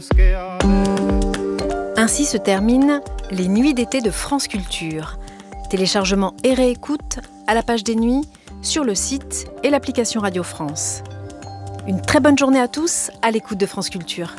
Ainsi se terminent les nuits d'été de France Culture. Téléchargement et réécoute à la page des nuits, sur le site et l'application Radio France. Une très bonne journée à tous à l'écoute de France Culture.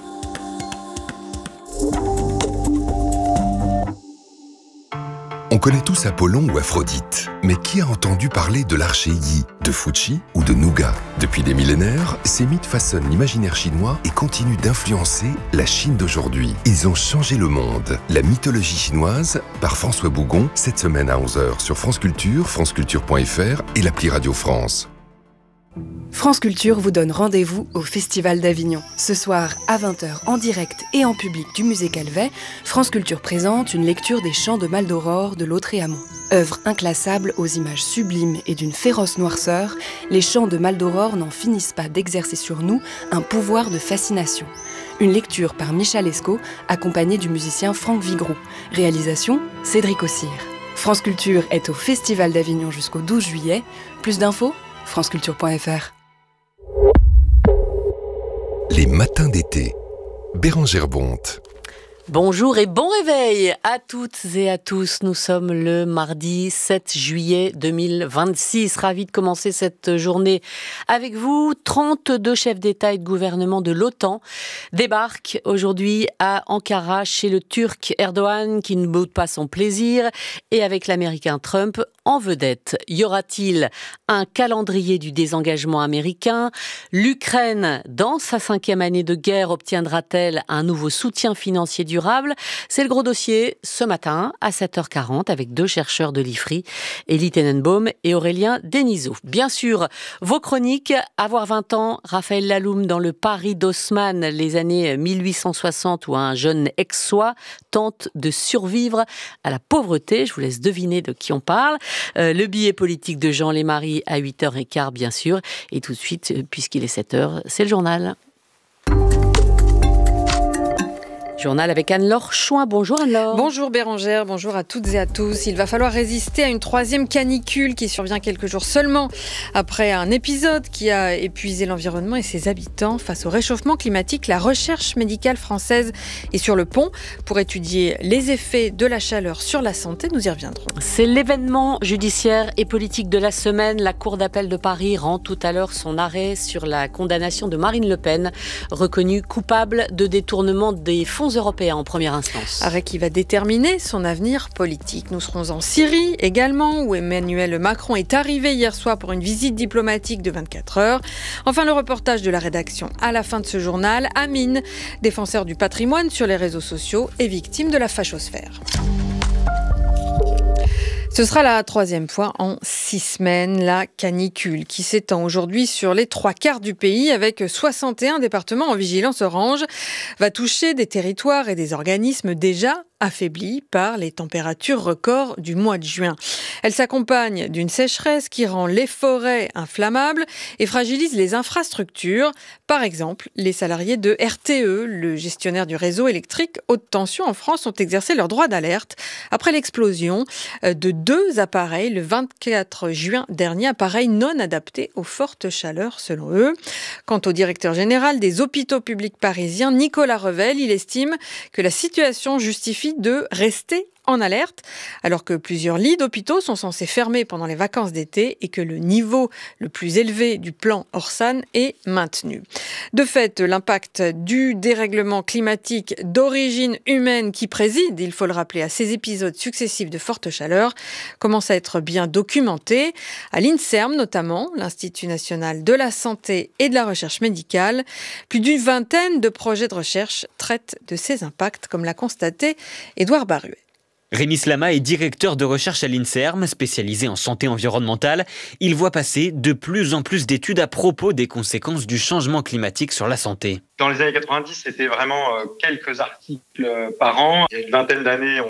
On connaît tous Apollon ou Aphrodite, mais qui a entendu parler de l'archer Yi, de Fuchi ou de Nougat? Depuis des millénaires, ces mythes façonnent l'imaginaire chinois et continuent d'influencer la Chine d'aujourd'hui. Ils ont changé le monde. La mythologie chinoise, par François Bougon, cette semaine à 11h sur France Culture, franceculture.fr et l'appli Radio France. France Culture vous donne rendez-vous au Festival d'Avignon. Ce soir, à 20h, en direct et en public du Musée Calvet, France Culture présente une lecture des Chants de Maldoror de Lautréamont. Œuvre inclassable aux images sublimes et d'une féroce noirceur, les Chants de Maldoror n'en finissent pas d'exercer sur nous un pouvoir de fascination. Une lecture par Michal Escaut, accompagnée du musicien Franck Vigroux. Réalisation, Cédric Ossire. France Culture est au Festival d'Avignon jusqu'au 12 juillet. Plus d'infos, franceculture.fr. Les matins d'été. Bérengère Bonte. Bonjour et bon réveil à toutes et à tous. Nous sommes le mardi 7 juillet 2026. Ravi de commencer cette journée avec vous. 32 chefs d'État et de gouvernement de l'OTAN débarquent aujourd'hui à Ankara chez le Turc Erdogan qui ne boude pas son plaisir et avec l'Américain Trump en vedette. Y aura-t-il un calendrier du désengagement américain? L'Ukraine, dans sa 5e année de guerre, obtiendra-t-elle un nouveau soutien financier durable? C'est le gros dossier ce matin à 7h40 avec 2 chercheurs de l'IFRI, Élie Tenenbaum et Aurélien Denisot. Bien sûr, vos chroniques, avoir 20 ans, Raphaël Laloum dans le Paris d'Haussmann, les années 1860 où un jeune ex-soi tente de survivre à la pauvreté. Je vous laisse deviner de qui on parle. Le billet politique de Jean Lémarie à 8h15 bien sûr. Et tout de suite, puisqu'il est 7h, c'est le journal. Journal avec Anne-Laure Chouin. Bonjour Anne-Laure. Bonjour Bérengère, bonjour à toutes et à tous. Il va falloir résister à une 3e canicule qui survient quelques jours seulement après un épisode qui a épuisé l'environnement et ses habitants. Face au réchauffement climatique, la recherche médicale française est sur le pont pour étudier les effets de la chaleur sur la santé. Nous y reviendrons. C'est l'événement judiciaire et politique de la semaine. La Cour d'appel de Paris rend tout à l'heure son arrêt sur la condamnation de Marine Le Pen, reconnue coupable de détournement des fonds européens en première instance. Arrêt qui va déterminer son avenir politique. Nous serons en Syrie également, où Emmanuel Macron est arrivé hier soir pour une visite diplomatique de 24 heures. Enfin, le reportage de la rédaction à la fin de ce journal. Amine, défenseur du patrimoine sur les réseaux sociaux et victime de la fachosphère. Ce sera la 3e fois en 6 semaines, la canicule qui s'étend aujourd'hui sur les 3/4 du pays avec 61 départements en vigilance orange, va toucher des territoires et des organismes déjà affaiblis par les températures records du mois de juin. Elle s'accompagne d'une sécheresse qui rend les forêts inflammables et fragilise les infrastructures. Par exemple, les salariés de RTE, le gestionnaire du réseau électrique haute tension en France, ont exercé leur droit d'alerte après l'explosion de 2 appareils le 24 juin dernier, appareils non adaptés aux fortes chaleurs selon eux. Quant au directeur général des hôpitaux publics parisiens, Nicolas Revel, il estime que la situation justifie de rester en alerte, alors que plusieurs lits d'hôpitaux sont censés fermer pendant les vacances d'été et que le niveau le plus élevé du plan Orsan est maintenu. De fait, l'impact du dérèglement climatique d'origine humaine qui préside, il faut le rappeler, à ces épisodes successifs de forte chaleur commence à être bien documenté. À l'INSERM notamment, l'Institut national de la santé et de la recherche médicale, plus d'une vingtaine de projets de recherche traitent de ces impacts, comme l'a constaté Édouard Baruet. Rémi Slama est directeur de recherche à l'INSERM, spécialisé en santé environnementale. Il voit passer de plus en plus d'études à propos des conséquences du changement climatique sur la santé. Dans les années 90, c'était vraiment quelques articles par an. Il y a une vingtaine d'années,